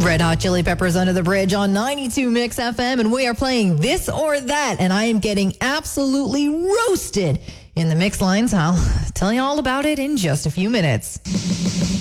Red Hot Chili Peppers Under the Bridge on 92 Mix FM, and we are playing This or That, and I am getting absolutely roasted in the mix lines. I'll tell you all about it in just a few minutes.